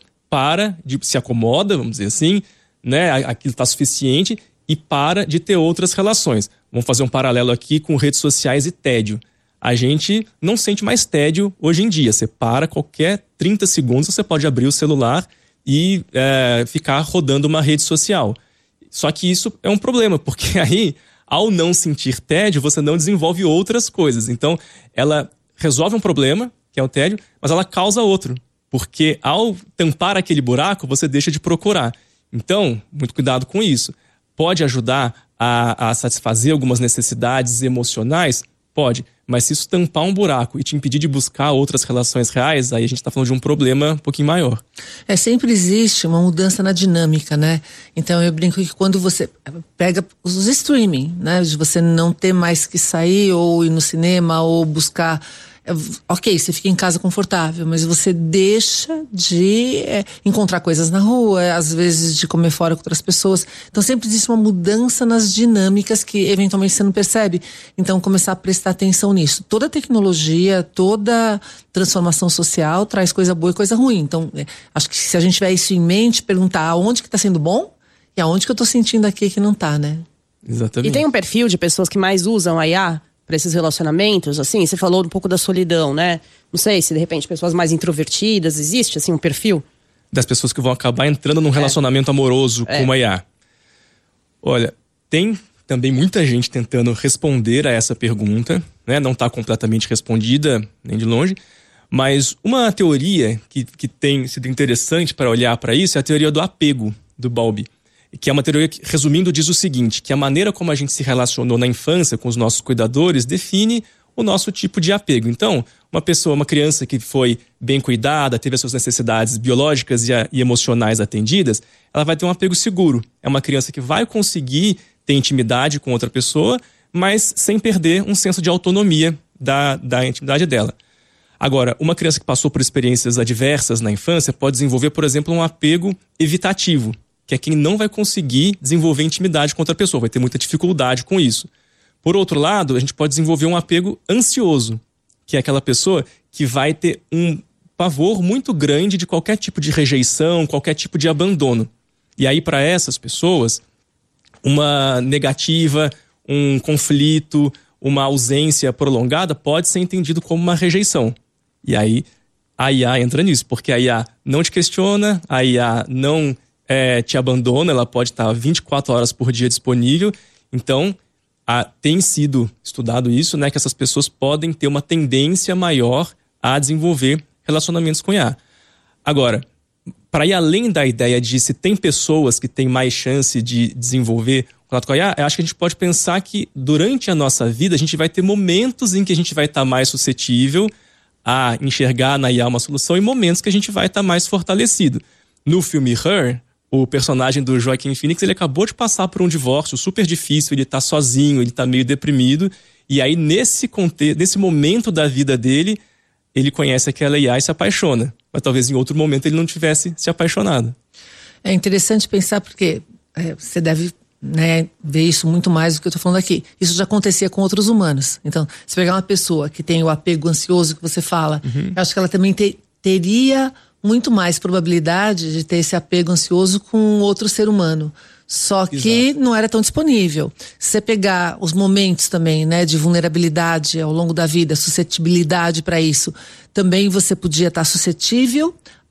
se acomoda, vamos dizer assim, né, aquilo está suficiente e para de ter outras relações. Vamos fazer um paralelo aqui com redes sociais e tédio. A gente não sente mais tédio hoje em dia. Você para qualquer 30 segundos, você pode abrir o celular e ficar rodando uma rede social. Só que isso é um problema, porque aí, ao não sentir tédio, você não desenvolve outras coisas. Então, ela resolve um problema, que é o tédio, mas ela causa outro. Porque ao tampar aquele buraco, você deixa de procurar. Então, muito cuidado com isso. Pode ajudar a satisfazer algumas necessidades emocionais? Pode. Mas se isso tampar um buraco e te impedir de buscar outras relações reais, aí a gente está falando de um problema um pouquinho maior. Sempre existe uma mudança na dinâmica, né? Então eu brinco que quando você pega os streaming, né? De você não ter mais que sair ou ir no cinema ou buscar... Ok, você fica em casa confortável, mas você deixa de encontrar coisas na rua, às vezes de comer fora com outras pessoas. Então sempre existe uma mudança nas dinâmicas que eventualmente você não percebe. Então começar a prestar atenção nisso. Toda tecnologia, toda transformação social traz coisa boa e coisa ruim. Então acho que se a gente tiver isso em mente, perguntar aonde que está sendo bom e aonde que eu estou sentindo aqui que não está, né? Exatamente. E tem um perfil de pessoas que mais usam a IA para esses relacionamentos, assim, você falou um pouco da solidão, né? Não sei se de repente pessoas mais introvertidas, existe assim um perfil? Das pessoas que vão acabar entrando num relacionamento amoroso com uma IA. Olha, tem também muita gente tentando responder a essa pergunta, né? Não está completamente respondida, nem de longe, mas uma teoria que tem sido interessante para olhar para isso é a teoria do apego, do Bowlby. Que é uma teoria que, resumindo, diz o seguinte, que a maneira como a gente se relacionou na infância com os nossos cuidadores define o nosso tipo de apego. Então, uma criança que foi bem cuidada, teve as suas necessidades biológicas e emocionais atendidas, ela vai ter um apego seguro. É uma criança que vai conseguir ter intimidade com outra pessoa, mas sem perder um senso de autonomia da intimidade dela. Agora, uma criança que passou por experiências adversas na infância pode desenvolver, por exemplo, um apego evitativo, que é quem não vai conseguir desenvolver intimidade com outra pessoa, vai ter muita dificuldade com isso. Por outro lado, a gente pode desenvolver um apego ansioso, que é aquela pessoa que vai ter um pavor muito grande de qualquer tipo de rejeição, qualquer tipo de abandono. E aí, para essas pessoas, uma negativa, um conflito, uma ausência prolongada pode ser entendido como uma rejeição. E aí, a IA entra nisso, porque a IA não te questiona, a IA não te abandona, ela pode estar 24 horas por dia disponível. Então, tem sido estudado isso, né, que essas pessoas podem ter uma tendência maior a desenvolver relacionamentos com IA. Agora, para ir além da ideia de se tem pessoas que têm mais chance de desenvolver contato com a IA, eu acho que a gente pode pensar que durante a nossa vida a gente vai ter momentos em que a gente vai estar mais suscetível a enxergar na IA uma solução e momentos que a gente vai estar mais fortalecido. No filme Her, o personagem do Joaquin Phoenix, ele acabou de passar por um divórcio super difícil, ele tá sozinho, ele tá meio deprimido, e aí nesse momento da vida dele, ele conhece aquela IA e se apaixona. Mas talvez em outro momento ele não tivesse se apaixonado. É interessante pensar porque você deve ver isso muito mais do que eu tô falando aqui. Isso já acontecia com outros humanos. Então, se pegar uma pessoa que tem o apego ansioso que você fala, eu acho que ela também teria muito mais probabilidade de ter esse apego ansioso com outro ser humano. Só que não era tão disponível. Se você pegar os momentos também, né, de vulnerabilidade ao longo da vida, suscetibilidade para isso, também você podia estar suscetível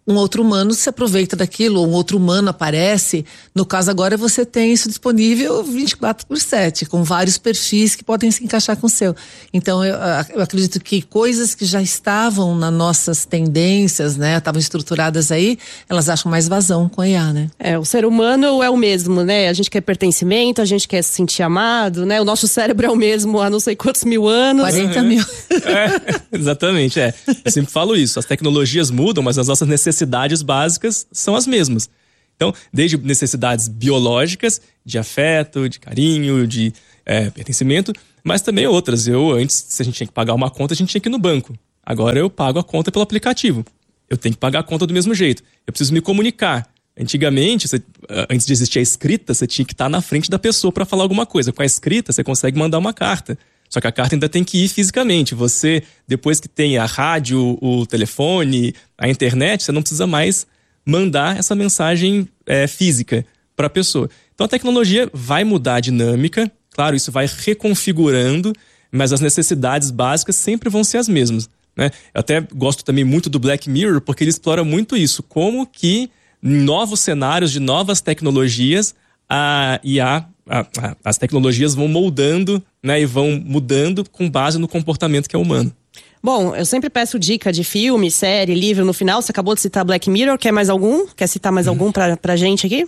um outro humano se aproveita daquilo, ou um outro humano aparece. No caso agora você tem isso disponível 24/7, com vários perfis que podem se encaixar com o seu. Então eu acredito que coisas que já estavam nas nossas tendências, né, estavam estruturadas aí, elas acham mais vazão com a IA, né? O ser humano é o mesmo, né? A gente quer pertencimento, a gente quer se sentir amado, né? O nosso cérebro é o mesmo há não sei quantos mil anos. 40 mil. Exatamente, Eu sempre falo isso. As tecnologias mudam, mas as nossas necessidades básicas são as mesmas. Então, desde necessidades biológicas, de afeto, de carinho, de pertencimento, mas também outras. Antes, se a gente tinha que pagar uma conta, a gente tinha que ir no banco. Agora eu pago a conta pelo aplicativo. Eu tenho que pagar a conta do mesmo jeito. Eu preciso me comunicar. Antigamente, antes de existir a escrita, você tinha que estar na frente da pessoa para falar alguma coisa. Com a escrita, você consegue mandar uma carta. Só que a carta ainda tem que ir fisicamente. Você, depois que tem a rádio, o telefone, a internet, você não precisa mais mandar essa mensagem física para a pessoa. Então a tecnologia vai mudar a dinâmica. Claro, isso vai reconfigurando, mas as necessidades básicas sempre vão ser as mesmas, né? Eu até gosto também muito do Black Mirror, porque ele explora muito isso. Como que em novos cenários de novas tecnologias, a IA... as tecnologias vão moldando, né, e vão mudando com base no comportamento que é humano. Bom, eu sempre peço dica de filme, série, livro no final. Você acabou de citar Black Mirror, quer mais algum? Quer citar mais algum pra gente aqui?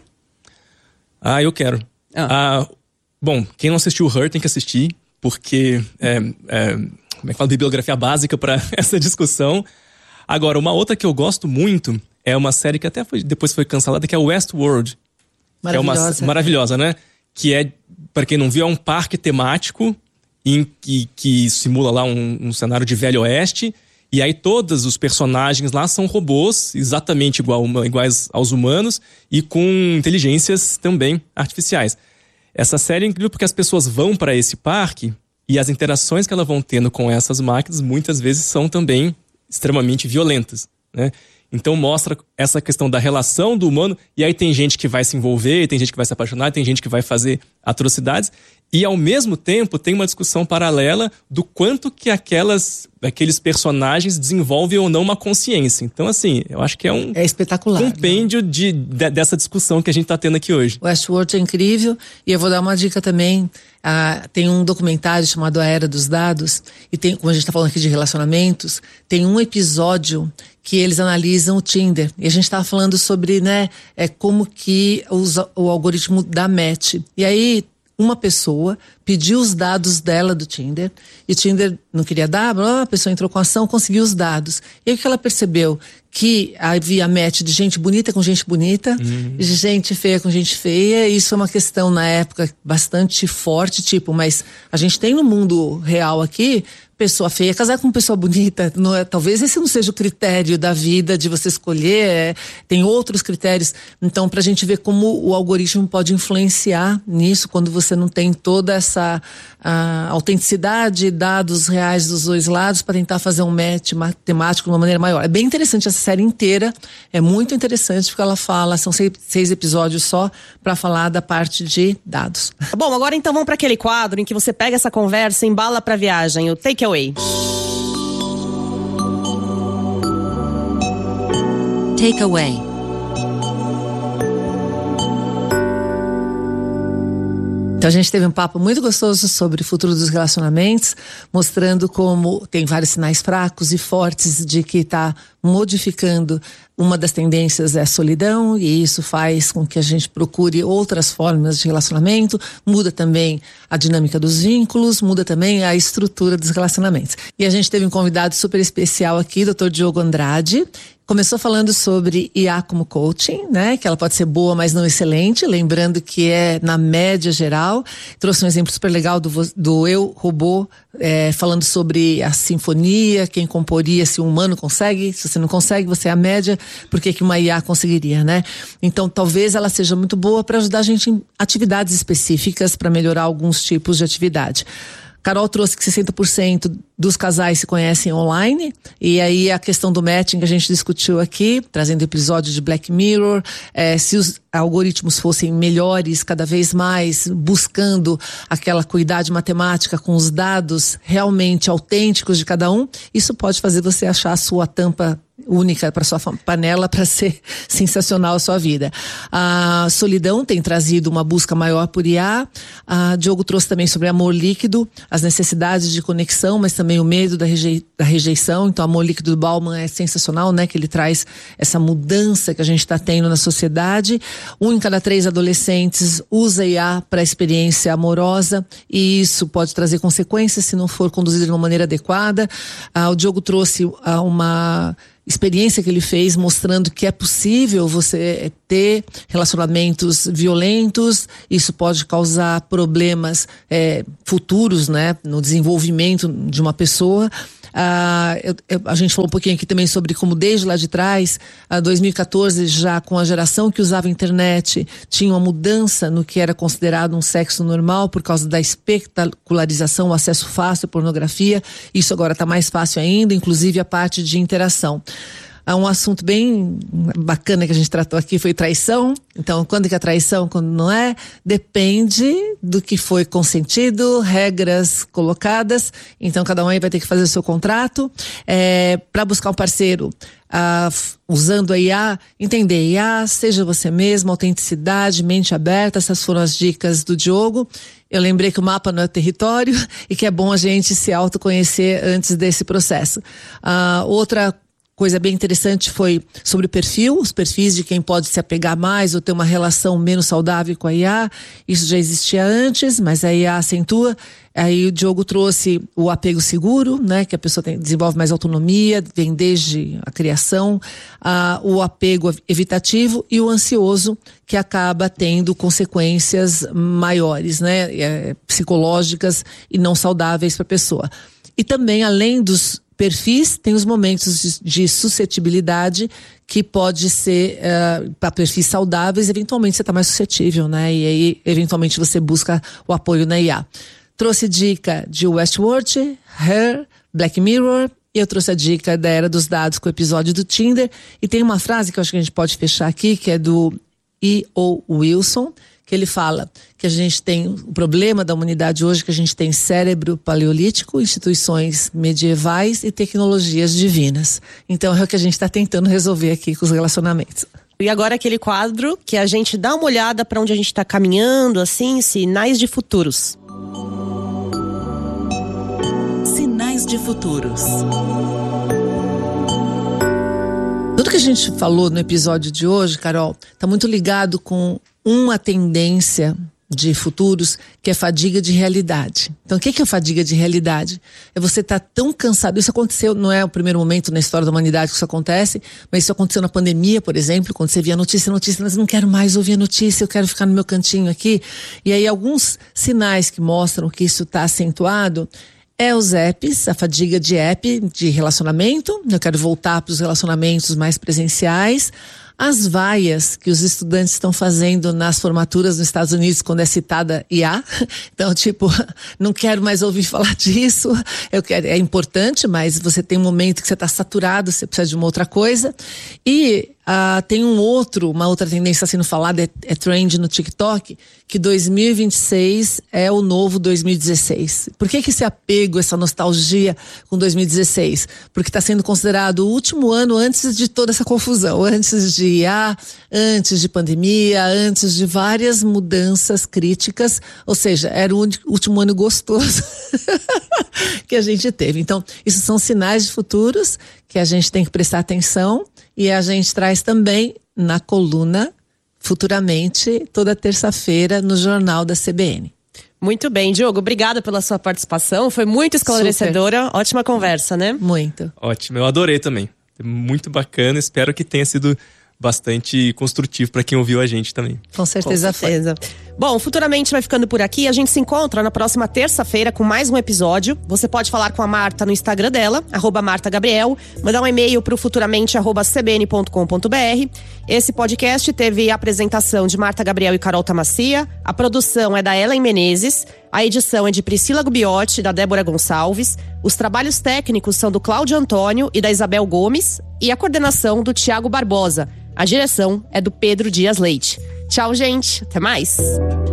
Eu quero. Bom, quem não assistiu Her tem que assistir, porque como é que fala, bibliografia básica para essa discussão. Agora, uma outra que eu gosto muito é uma série que até depois foi cancelada, que é Westworld. Maravilhosa. Que é maravilhosa, né? Que para quem não viu, é um parque temático que simula lá um cenário de Velho Oeste. E aí todos os personagens lá são robôs, exatamente iguais aos humanos, e com inteligências também artificiais. Essa série é incrível porque as pessoas vão para esse parque e as interações que elas vão tendo com essas máquinas muitas vezes são também extremamente violentas, né? Então mostra essa questão da relação do humano, e aí tem gente que vai se envolver, tem gente que vai se apaixonar, tem gente que vai fazer atrocidades, e ao mesmo tempo tem uma discussão paralela do quanto que aqueles personagens desenvolvem ou não uma consciência. Então assim, eu acho que é espetacular, compêndio dessa discussão que a gente está tendo aqui hoje. O Westworld é incrível, e eu vou dar uma dica também. Tem um documentário chamado A Era dos Dados, e tem, como a gente está falando aqui de relacionamentos, tem um episódio que eles analisam o Tinder. E a gente estava falando sobre, né, como que o algoritmo dá match. E aí, uma pessoa pediu os dados dela do Tinder, e o Tinder não queria dar, a pessoa entrou com ação, conseguiu os dados. E aí o que ela percebeu? Que havia match de gente bonita com gente bonita, de gente feia com gente feia. Isso é uma questão, na época, bastante forte, mas a gente tem no mundo real aqui pessoa feia casar com pessoa bonita. Talvez esse não seja o critério da vida de você escolher, tem outros critérios. Então, pra gente ver como o algoritmo pode influenciar nisso, quando você não tem toda essa autenticidade, dados reais dos dois lados, para tentar fazer um match matemático de uma maneira maior. É bem interessante essa série inteira, é muito interessante, porque ela fala, são 6 episódios só, para falar da parte de dados. Bom, agora então vamos para aquele quadro em que você pega essa conversa e embala pra viagem, o Take Away. Take Away. Então a gente teve um papo muito gostoso sobre o futuro dos relacionamentos, mostrando como tem vários sinais fracos e fortes de que está modificando. Uma das tendências é a solidão, e isso faz com que a gente procure outras formas de relacionamento, muda também a dinâmica dos vínculos, muda também a estrutura dos relacionamentos. E a gente teve um convidado super especial aqui, Dr. Diogo Andrade. Começou falando sobre IA como coaching, né? Que ela pode ser boa, mas não excelente. Lembrando que é na média geral. Trouxe um exemplo super legal do Eu Robô, falando sobre a sinfonia, quem comporia, se um humano consegue. Se você não consegue, você é a média. Por que uma IA conseguiria, né? Então, talvez ela seja muito boa para ajudar a gente em atividades específicas, para melhorar alguns tipos de atividade. Carol trouxe que 60% dos casais se conhecem online, e aí a questão do matching que a gente discutiu aqui, trazendo episódio de Black Mirror, se os algoritmos fossem melhores cada vez mais, buscando aquela acuidade matemática com os dados realmente autênticos de cada um, isso pode fazer você achar a sua tampa única para sua panela, para ser sensacional a sua vida. A solidão tem trazido uma busca maior por IA. A Diogo trouxe também sobre amor líquido, as necessidades de conexão, mas também o medo da rejeição. Então, Amor Líquido do Bauman é sensacional, né? Que ele traz essa mudança que a gente está tendo na sociedade. 1 em cada 3 adolescentes usa IA para a experiência amorosa, e isso pode trazer consequências se não for conduzido de uma maneira adequada. O Diogo trouxe uma experiência que ele fez mostrando que é possível você ter relacionamentos violentos. Isso pode causar problemas futuros, né, no desenvolvimento de uma pessoa. A gente falou um pouquinho aqui também sobre como desde lá de trás, 2014, já com a geração que usava a internet, tinha uma mudança no que era considerado um sexo normal por causa da espetacularização, o acesso fácil à pornografia. Isso agora está mais fácil ainda, inclusive a parte de interação. Um assunto bem bacana que a gente tratou aqui foi traição. Então, quando que é traição, quando não é? Depende do que foi consentido, regras colocadas. Então, cada um aí vai ter que fazer o seu contrato. Para buscar um parceiro, usando a IA, entender IA, seja você mesmo, autenticidade, mente aberta. Essas foram as dicas do Diogo. Eu lembrei que o mapa não é território e que é bom a gente se autoconhecer antes desse processo. Outra coisa bem interessante foi sobre o perfil, os perfis de quem pode se apegar mais ou ter uma relação menos saudável com a IA. Isso já existia antes, mas a IA acentua. Aí o Diogo trouxe o apego seguro, né, que a pessoa desenvolve mais autonomia, vem desde a criação, o apego evitativo e o ansioso, que acaba tendo consequências maiores, né, psicológicas e não saudáveis para a pessoa. E também, além dos perfis, tem os momentos de suscetibilidade, que pode ser para perfis saudáveis. Eventualmente você está mais suscetível, né? E aí eventualmente você busca o apoio na IA. Trouxe dica de Westworld, Her, Black Mirror, e eu trouxe a dica da Era dos Dados com o episódio do Tinder. E tem uma frase que eu acho que a gente pode fechar aqui, que é do E.O. Wilson, que ele fala que a gente tem o problema da humanidade hoje, que a gente tem cérebro paleolítico, instituições medievais e tecnologias divinas. Então é o que a gente está tentando resolver aqui com os relacionamentos. E agora aquele quadro que a gente dá uma olhada para onde a gente está caminhando, assim, sinais de futuros. Sinais de futuros. Tudo que a gente falou no episódio de hoje, Carol, está muito ligado com uma tendência de futuros, que é fadiga de realidade. Então, o que é fadiga de realidade? É você estar tão cansado. Isso aconteceu, não é o primeiro momento na história da humanidade que isso acontece, mas isso aconteceu na pandemia, por exemplo, quando você via notícia, mas não quero mais ouvir a notícia, eu quero ficar no meu cantinho aqui. E aí, alguns sinais que mostram que isso está acentuado é os apps, a fadiga de app, de relacionamento. Eu quero voltar para os relacionamentos mais presenciais. As vaias que os estudantes estão fazendo nas formaturas nos Estados Unidos quando é citada IA. Então, tipo, não quero mais ouvir falar disso. É importante, mas você tem um momento que você está saturado, você precisa de uma outra coisa. E tem uma outra tendência sendo falada, é trend no TikTok, que 2026 é o novo 2016. Por que esse apego, essa nostalgia com 2016? Porque está sendo considerado o último ano antes de toda essa confusão, antes de IA, antes de pandemia, antes de várias mudanças críticas, ou seja, era o último ano gostoso que a gente teve. Então, isso são sinais de futuros que a gente tem que prestar atenção, e a gente traz também na coluna futuramente, toda terça-feira, no Jornal da CBN. Muito bem, Diogo, obrigada pela sua participação, foi muito esclarecedora. Super. Ótima conversa, né? Muito. Ótimo, eu adorei também, muito bacana, espero que tenha sido bastante construtivo para quem ouviu a gente também. Com certeza. Com certeza. Bom, Futuramente vai ficando por aqui. A gente se encontra na próxima terça-feira com mais um episódio. Você pode falar com a Marta no Instagram dela, @MartaGabriel, mandar um e-mail pro futuramente@cbn.com.br. Esse podcast teve a apresentação de Marta Gabriel e Carol Tamassia. A produção é da Ellen Menezes. A edição é de Priscila Gubiotti e da Débora Gonçalves. Os trabalhos técnicos são do Cláudio Antônio e da Isabel Gomes. E a coordenação do Tiago Barbosa. A direção é do Pedro Dias Leite. Tchau, gente. Até mais.